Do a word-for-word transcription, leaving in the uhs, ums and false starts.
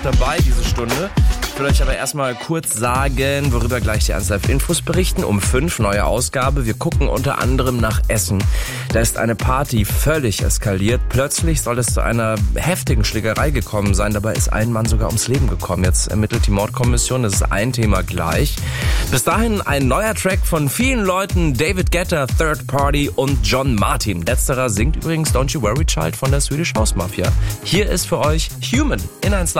dabei diese Stunde. Ich will euch aber erstmal kurz sagen, worüber gleich die eins Live Infos berichten. Um fünf, neue Ausgabe. Wir gucken unter anderem nach Essen. Da ist eine Party völlig eskaliert. Plötzlich soll es zu einer heftigen Schlägerei gekommen sein. Dabei ist ein Mann sogar ums Leben gekommen. Jetzt ermittelt die Mordkommission. Das ist ein Thema gleich. Bis dahin ein neuer Track von vielen Leuten. David Guetta, Third Party und John Martin. Letzterer singt übrigens Don't You Worry Child von der Swedish House Mafia. Hier ist für euch Human in eins Live.